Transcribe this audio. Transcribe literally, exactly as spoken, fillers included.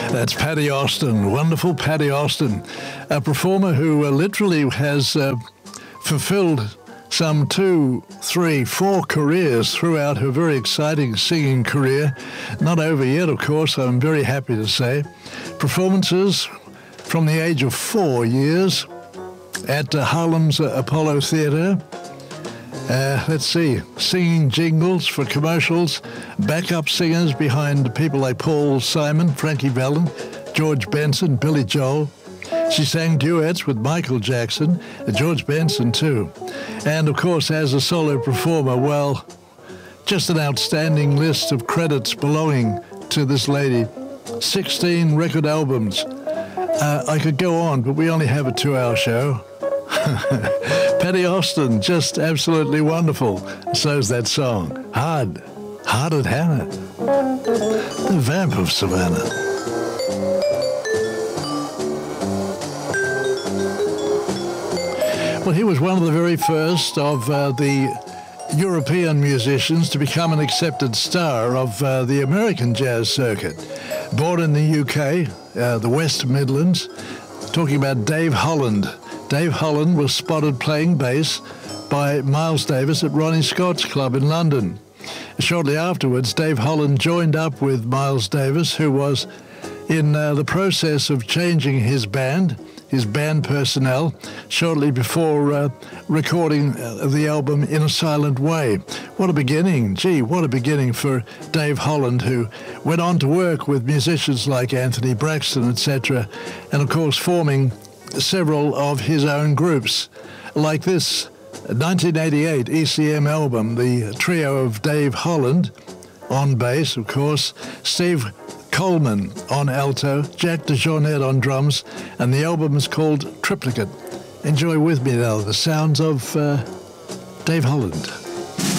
That's Paddy Austin, wonderful Paddy Austin, a performer who uh, literally has uh, fulfilled some two, three, four careers throughout her very exciting singing career. Not over yet, of course, I'm very happy to say. Performances from the age of four years at uh, Harlem's uh, Apollo Theatre. Uh, let's see, singing jingles for commercials, backup singers behind people like Paul Simon, Frankie Valli, George Benson, Billy Joel. She sang duets with Michael Jackson, uh, George Benson too. And of course, as a solo performer, well, just an outstanding list of credits belonging to this lady. sixteen record albums. Uh, I could go on, but we only have a two-hour show. Paddy Austin, just absolutely wonderful. So's that song, Hard, Hard-Headed Hannah, the Vamp of Savannah. Well, he was one of the very first of uh, the European musicians to become an accepted star of uh, the American jazz circuit. Born in the U K, uh, the West Midlands, talking about Dave Holland. Dave Holland was spotted playing bass by Miles Davis at Ronnie Scott's club in London. Shortly afterwards, Dave Holland joined up with Miles Davis, who was in uh, the process of changing his band, his band personnel, shortly before uh, recording uh, the album In a Silent Way. What a beginning. Gee, what a beginning for Dave Holland, who went on to work with musicians like Anthony Braxton, et cetera, and of course forming several of his own groups, like this nineteen eighty-eight E C M album, the trio of Dave Holland on bass, of course, Steve Coleman on alto, Jack DeJournette on drums, and the album is called Triplicate. Enjoy with me now the sounds of uh, Dave Holland.